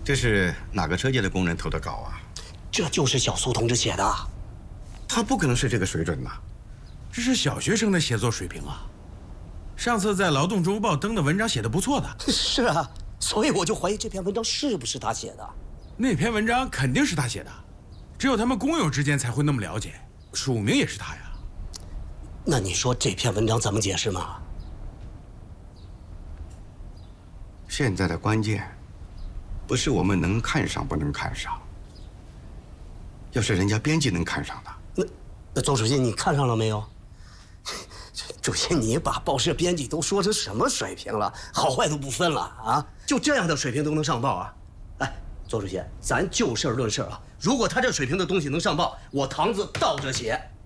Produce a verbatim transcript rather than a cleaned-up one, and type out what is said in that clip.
这是哪个车界的工人投的稿啊？ 这就是小苏同志写的。 他不可能是这个水准呐。 这是小学生的写作水平啊！上次在《劳动周报》登的文章写得不错的。 是啊，所以我就怀疑这篇文章是不是他写的。 那篇文章肯定是他写的，只有他们工友之间才会那么了解，署名也是他呀。 那你说这篇文章怎么解释嘛？ 现在的关键，不是我们能看上不能看上，要是人家编辑能看上的。 那那周主席，你看上了没有？主席，你把报社编辑都说成什么水平了？好坏都不分了啊！就这样的水平都能上报啊？哎，周主席，咱就事论事啊。如果他这水平的东西能上报，我堂子倒着写。